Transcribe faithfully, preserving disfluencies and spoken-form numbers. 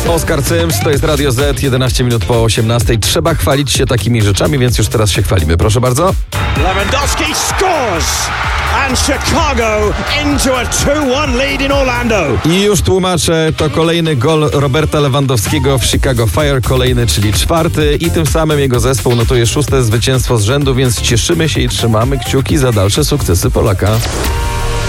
Oskar Cyms, to jest Radio Z, jedenaście minut po osiemnastej. Trzeba chwalić się takimi rzeczami, więc już teraz się chwalimy. Proszę bardzo. Lewandowski scores and Chicago into a two one lead in Orlando. I już tłumaczę, to kolejny gol Roberta Lewandowskiego w Chicago Fire, kolejny, czyli czwarty i tym samym jego zespół notuje szóste zwycięstwo z rzędu, więc cieszymy się i trzymamy kciuki za dalsze sukcesy Polaka.